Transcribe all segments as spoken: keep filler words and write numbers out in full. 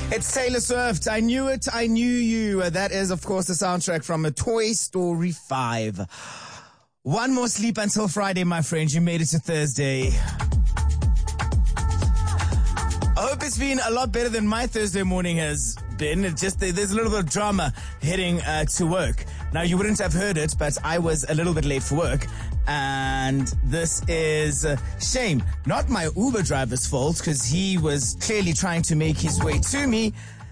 It's Taylor Swift. I knew it. I knew you. Uh, that is, of course, the soundtrack from a Toy Story five. One more sleep until Friday, my friend. You made it to Thursday. I hope it's been a lot better than my Thursday morning has been. It just there's a little bit of drama heading uh, to work. Now, you wouldn't have heard it, but I was a little bit late for work. And this is a shame. Not my Uber driver's fault, because he was clearly trying to make his way to me.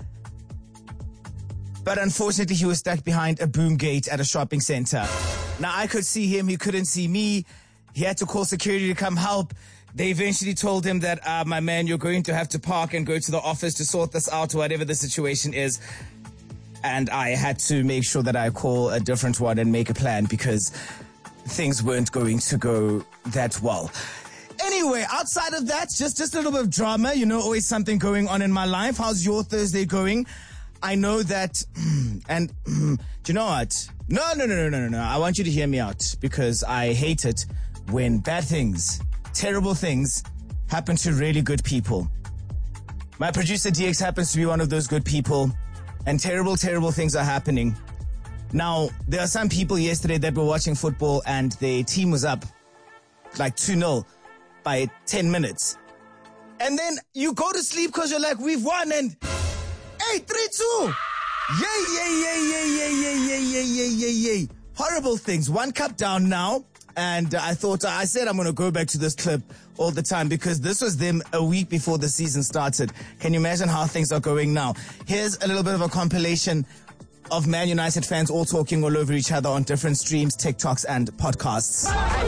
But unfortunately, he was stuck behind a boom gate at a shopping center. Now, I could see him. He couldn't see me. He had to call security to come help. They eventually told him that, uh, my man, you're going to have to park and go to the office to sort this out, or whatever the situation is. And I had to make sure that I call a different one and make a plan, because things weren't going to go that well. Anyway, outside of that, just, just a little bit of drama. You know, always something going on in my life. How's your Thursday going? I know that, and do you know what? No, no, no, no, no, no, no. I want you to hear me out, because I hate it when bad things, terrible things happen to really good people. My producer D X happens to be one of those good people, and terrible, terrible things are happening. Now, there are some people yesterday that were watching football and their team was up like two nil by ten minutes. And then you go to sleep because you're like, we've won, and hey, three two. Yay, yay, yay, yay, yay, yay, yay, yay, yay, yay, yay. Horrible things. One cup down now. And I thought, I said I'm going to go back to this clip all the time, because this was them a week before the season started. Can you imagine how things are going now? Here's a little bit of a compilation of Man United fans all talking all over each other on different streams, TikToks, and podcasts.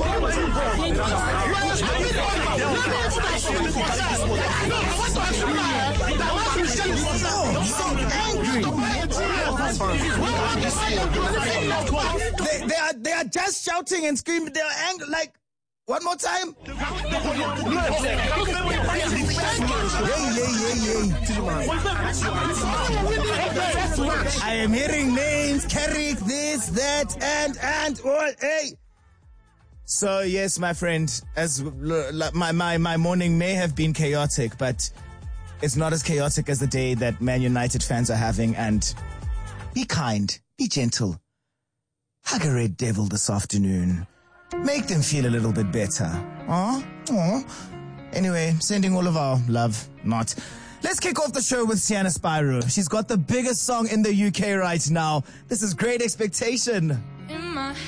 Oh, so angry. They, they are they are just shouting and screaming. They are angry. Like, one more time. Yay, yay, yay, yay. I am hearing names, Carrick, this, that, and, and, oh, hey. So, yes, my friend, as my, my, my morning may have been chaotic, but it's not as chaotic as the day that Man United fans are having. And be kind, be gentle. Hug a red devil this afternoon. Make them feel a little bit better. Aw, aw. Anyway, sending all of our love, not. Let's kick off the show with Sienna Spyro. She's got the biggest song in the U K right now. This is Great Expectation. In my